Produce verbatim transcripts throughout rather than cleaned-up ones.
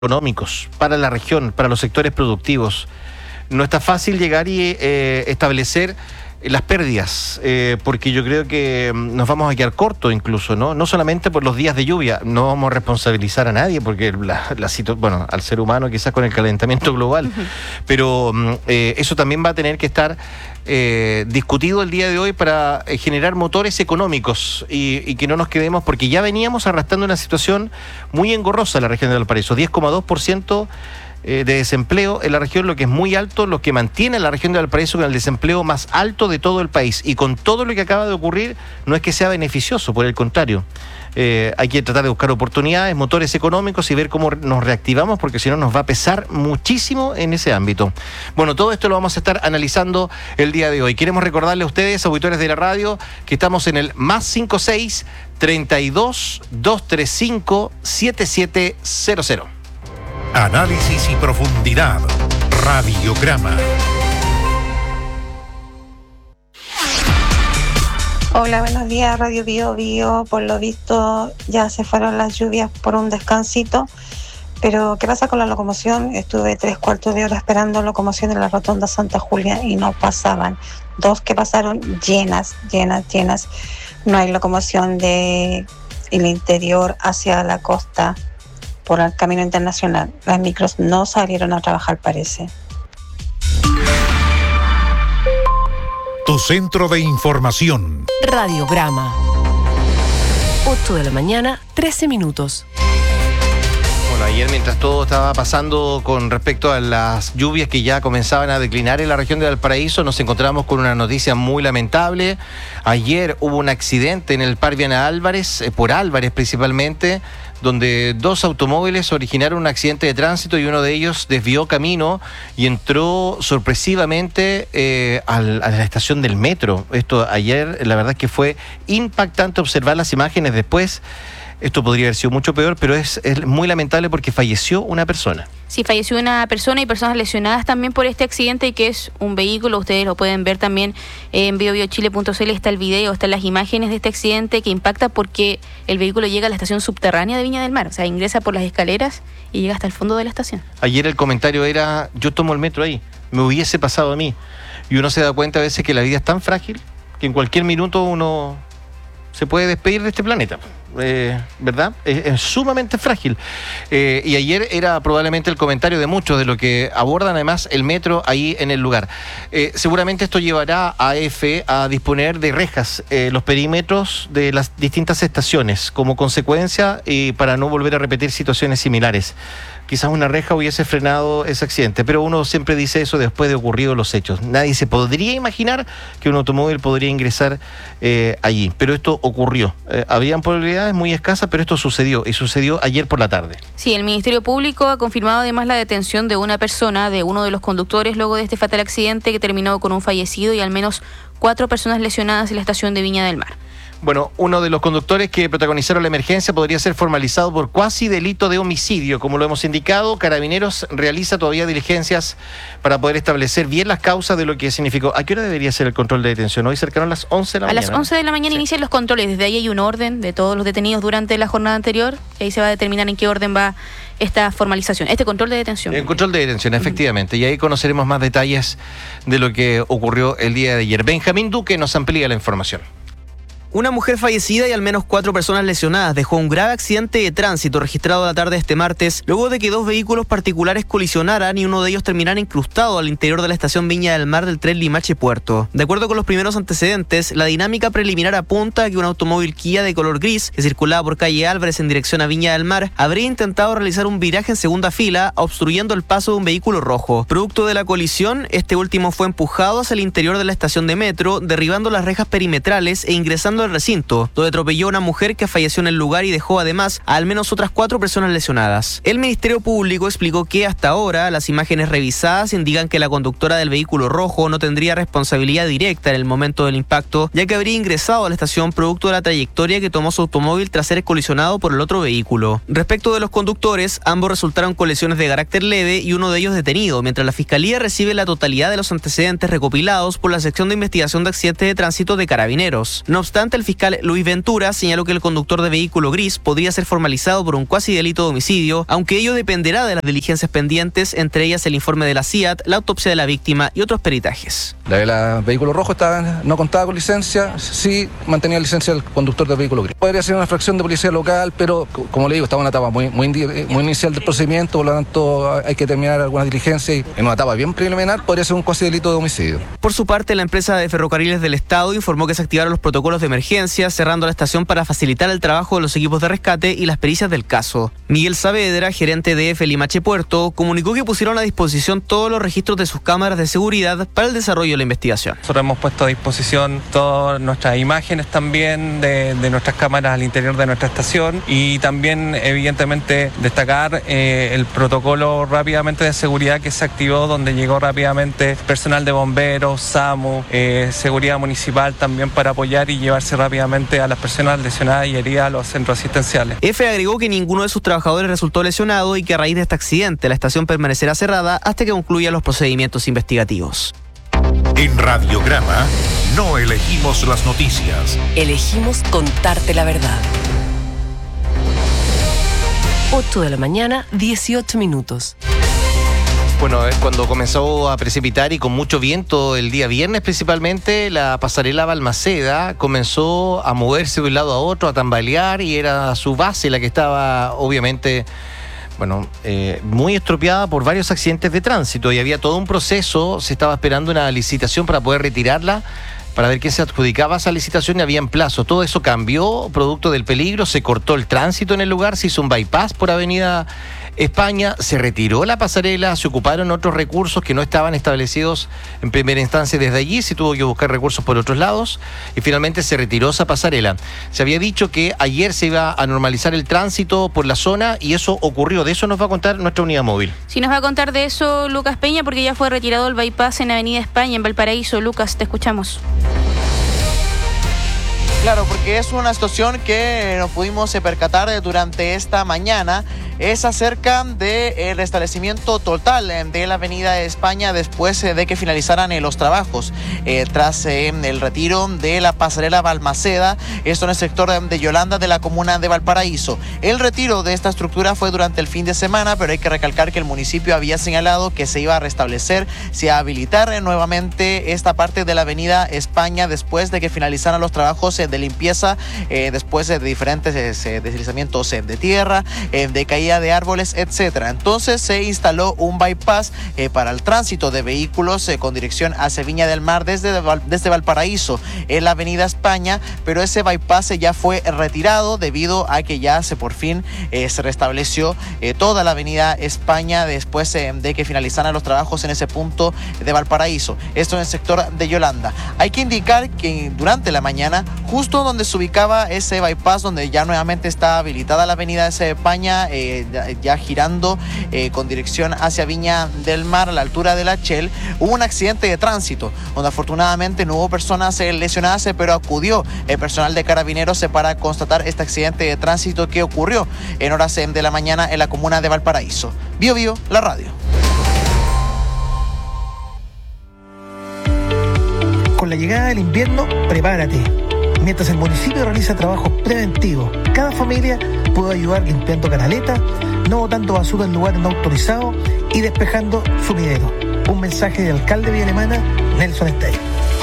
económicos para la región, para los sectores productivos. No está fácil llegar y eh, establecer las pérdidas, eh, porque yo creo que nos vamos a quedar cortos incluso, ¿no? No solamente por los días de lluvia, no vamos a responsabilizar a nadie, porque la, la situ- bueno, al ser humano quizás con el calentamiento global, uh-huh. pero eh, eso también va a tener que estar eh, discutido el día de hoy para eh, generar motores económicos y, y que no nos quedemos, porque ya veníamos arrastrando una situación muy engorrosa en la región de Valparaíso, diez coma dos por ciento de desempleo en la región, lo que es muy alto, lo que mantiene la región de Valparaíso con el desempleo más alto de todo el país. Y con todo lo que acaba de ocurrir, no es que sea beneficioso, por el contrario. Eh, hay que tratar de buscar oportunidades, motores económicos y ver cómo nos reactivamos, porque si no nos va a pesar muchísimo en ese ámbito. Bueno, todo esto lo vamos a estar analizando el día de hoy. Queremos recordarle a ustedes, auditores de la radio, que estamos en el más cincuenta y seis, treinta y dos, doscientos treinta y cinco, setenta y siete cero cero. Análisis y profundidad. Radiograma. Hola, buenos días, Radio Bio Bio. Por lo visto ya se fueron las lluvias por un descansito. Pero, ¿qué pasa con la locomoción? Estuve tres cuartos de hora esperando locomoción en la rotonda Santa Julia y no pasaban. Dos que pasaron llenas, llenas, llenas. No hay locomoción de el interior hacia la costa por el camino internacional. Las micros no salieron a trabajar, parece. Tu centro de información. Radiograma. ocho de la mañana, trece minutos. Bueno, ayer mientras todo estaba pasando con respecto a las lluvias que ya comenzaban a declinar en la región de Valparaíso, nos encontramos con una noticia muy lamentable. Ayer hubo un accidente en el Parque Ana Álvarez, eh, por Álvarez principalmente, donde dos automóviles originaron un accidente de tránsito y uno de ellos desvió camino y entró sorpresivamente eh, al, a la estación del metro. Esto ayer, la verdad es que fue impactante observar las imágenes después. Esto podría haber sido mucho peor, pero es, es muy lamentable porque falleció una persona. Sí, falleció una persona y personas lesionadas también por este accidente, que es un vehículo. Ustedes lo pueden ver también en bio bio chile punto c l. Está el video, están las imágenes de este accidente que impacta porque el vehículo llega a la estación subterránea de Viña del Mar. O sea, ingresa por las escaleras y llega hasta el fondo de la estación. Ayer el comentario era, yo tomo el metro ahí, me hubiese pasado a mí. Y uno se da cuenta a veces que la vida es tan frágil que en cualquier minuto uno se puede despedir de este planeta. Eh, ¿verdad? Es, es sumamente frágil. Eh, y ayer era probablemente el comentario de muchos de lo que abordan además el metro ahí en el lugar. Eh, seguramente esto llevará a E F a disponer de rejas, eh, los perímetros de las distintas estaciones, como consecuencia y para no volver a repetir situaciones similares. Quizás una reja hubiese frenado ese accidente, pero uno siempre dice eso después de ocurridos los hechos. Nadie se podría imaginar que un automóvil podría ingresar eh, allí, pero esto ocurrió. Eh, habían probabilidades muy escasas, pero esto sucedió, y sucedió ayer por la tarde. Sí, el Ministerio Público ha confirmado además la detención de una persona, de uno de los conductores, luego de este fatal accidente que terminó con un fallecido y al menos cuatro personas lesionadas en la estación de Viña del Mar. Bueno, uno de los conductores que protagonizaron la emergencia podría ser formalizado por cuasi delito de homicidio. Como lo hemos indicado, Carabineros realiza todavía diligencias para poder establecer bien las causas de lo que significó. ¿A qué hora debería ser el control de detención? Hoy cercaron las once de la a mañana. A las once de la mañana sí. Inician los controles. Desde ahí hay un orden de todos los detenidos durante la jornada anterior. Y ahí se va a determinar en qué orden va esta formalización, este control de detención. El control de detención, efectivamente. Uh-huh. Y ahí conoceremos más detalles de lo que ocurrió el día de ayer. Benjamín Duque nos amplía la información. Una mujer fallecida y al menos cuatro personas lesionadas dejó un grave accidente de tránsito registrado la tarde de este martes, luego de que dos vehículos particulares colisionaran y uno de ellos terminara incrustado al interior de la estación Viña del Mar del tren Limache Puerto. De acuerdo con los primeros antecedentes, la dinámica preliminar apunta a que un automóvil Kia de color gris, que circulaba por calle Álvarez en dirección a Viña del Mar, habría intentado realizar un viraje en segunda fila, obstruyendo el paso de un vehículo rojo. Producto de la colisión, este último fue empujado hacia el interior de la estación de metro, derribando las rejas perimetrales e ingresando al recinto, donde atropelló a una mujer que falleció en el lugar y dejó además a al menos otras cuatro personas lesionadas. El Ministerio Público explicó que hasta ahora las imágenes revisadas indican que la conductora del vehículo rojo no tendría responsabilidad directa en el momento del impacto, ya que habría ingresado a la estación producto de la trayectoria que tomó su automóvil tras ser colisionado por el otro vehículo. Respecto de los conductores, ambos resultaron con lesiones de carácter leve y uno de ellos detenido, mientras la Fiscalía recibe la totalidad de los antecedentes recopilados por la sección de investigación de accidentes de tránsito de Carabineros. No obstante, obstante, el fiscal Luis Ventura señaló que el conductor de vehículo gris podría ser formalizado por un cuasi delito de homicidio, aunque ello dependerá de las diligencias pendientes, entre ellas el informe de la C I A T, la autopsia de la víctima y otros peritajes. La de la vehículo rojo estaba, no contaba con licencia, sí mantenía licencia el conductor del vehículo gris. Podría ser una fracción de policía local, pero como le digo, estaba en una etapa muy, muy, muy inicial del procedimiento, por lo tanto hay que terminar algunas diligencias y en una etapa bien preliminar podría ser un cuasi delito de homicidio. Por su parte, la empresa de ferrocarriles del Estado informó que se activaron los protocolos de emergencia, cerrando la estación para facilitar el trabajo de los equipos de rescate y las pericias del caso. Miguel Saavedra, gerente de F Limache Puerto, comunicó que pusieron a disposición todos los registros de sus cámaras de seguridad para el desarrollo de la investigación. Nosotros hemos puesto a disposición todas nuestras imágenes también de, de nuestras cámaras al interior de nuestra estación y también evidentemente destacar eh, el protocolo rápidamente de seguridad que se activó, donde llegó rápidamente personal de bomberos, SAMU, eh, seguridad municipal también para apoyar y llevarse rápidamente a las personas lesionadas y heridas a los centros asistenciales. F agregó que ninguno de sus trabajadores resultó lesionado y que a raíz de este accidente la estación permanecerá cerrada hasta que concluyan los procedimientos investigativos. En Radiograma no elegimos las noticias. Elegimos contarte la verdad. ocho de la mañana, dieciocho minutos. Bueno, es cuando comenzó a precipitar y con mucho viento el día viernes principalmente, la pasarela Balmaceda comenzó a moverse de un lado a otro, a tambalear, y era su base la que estaba obviamente, bueno, eh, muy estropeada por varios accidentes de tránsito, y había todo un proceso, se estaba esperando una licitación para poder retirarla, para ver quién se adjudicaba esa licitación, y había en plazo. Todo eso cambió, producto del peligro, se cortó el tránsito en el lugar, se hizo un bypass por Avenida España, se retiró la pasarela, se ocuparon otros recursos que no estaban establecidos en primera instancia desde allí, se tuvo que buscar recursos por otros lados y finalmente se retiró esa pasarela. Se había dicho que ayer se iba a normalizar el tránsito por la zona y eso ocurrió. De eso nos va a contar nuestra unidad móvil. Sí, nos va a contar de eso Lucas Peña, porque ya fue retirado el bypass en Avenida España, en Valparaíso. Lucas, te escuchamos. Claro, porque es una situación que nos pudimos percatar durante esta mañana. Es acerca del restablecimiento total de la Avenida España después de que finalizaran los trabajos. Eh, tras eh, el retiro de la pasarela Balmaceda, esto en el sector de Yolanda de la comuna de Valparaíso. El retiro de esta estructura fue durante el fin de semana, pero hay que recalcar que el municipio había señalado que se iba a restablecer, se iba a habilitar nuevamente esta parte de la Avenida España después de que finalizaran los trabajos de limpieza, eh, después de diferentes eh, deslizamientos eh, de tierra, eh, de caída de árboles, etcétera. Entonces se instaló un bypass eh, para el tránsito de vehículos eh, con dirección hacia Viña del Mar desde, desde Valparaíso en la Avenida España, pero ese bypass ya fue retirado debido a que ya se por fin eh, se restableció eh, toda la Avenida España después eh, de que finalizaran los trabajos en ese punto de Valparaíso. Esto en el sector de Yolanda. Hay que indicar que durante la mañana, justo donde se ubicaba ese bypass, donde ya nuevamente está habilitada la Avenida España, eh, ya, ya girando eh, con dirección hacia Viña del Mar a la altura de la Shell, hubo un accidente de tránsito donde afortunadamente no hubo personas eh, lesionadas, eh, pero acudió el personal de Carabineros eh, para constatar este accidente de tránsito que ocurrió en horas eh, de la mañana en la comuna de Valparaíso. Bio Bio, la radio. Con la llegada del invierno, prepárate. Mientras el municipio realiza trabajos preventivos, cada familia puede ayudar limpiando canaletas, no botando basura en lugares no autorizados y despejando sumidero. Un mensaje del alcalde de Villa Alemana, Nelson Estey.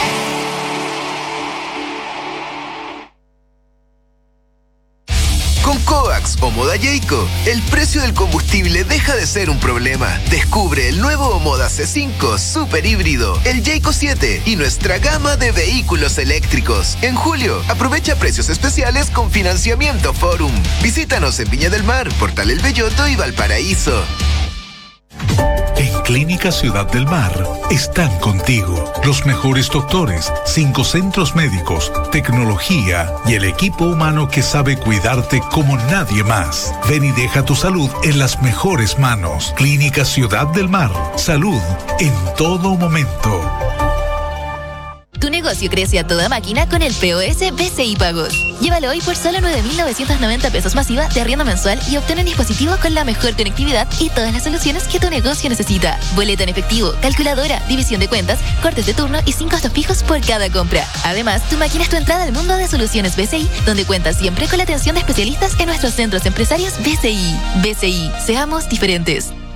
Con Coax o Moda Jayco, el precio del combustible deja de ser un problema. Descubre el nuevo Moda C cinco Super Híbrido, el Jayco siete y nuestra gama de vehículos eléctricos. En julio, aprovecha precios especiales con financiamiento Forum. Visítanos en Viña del Mar, Portal El Belloto y Valparaíso. En Clínica Ciudad del Mar están contigo los mejores doctores, cinco centros médicos, tecnología y el equipo humano que sabe cuidarte como nadie más. Ven y deja tu salud en las mejores manos. Clínica Ciudad del Mar. Salud en todo momento. Tu negocio crece a toda máquina con el P O S B C I Pagos. Llévalo hoy por solo nueve mil novecientos noventa pesos masiva de arriendo mensual y obtén un dispositivo con la mejor conectividad y todas las soluciones que tu negocio necesita. Boleto en efectivo, calculadora, división de cuentas, cortes de turno y sin costos fijos por cada compra. Además, tu máquina es tu entrada al mundo de soluciones B C I, donde cuentas siempre con la atención de especialistas en nuestros centros empresarios B C I. B C I, seamos diferentes.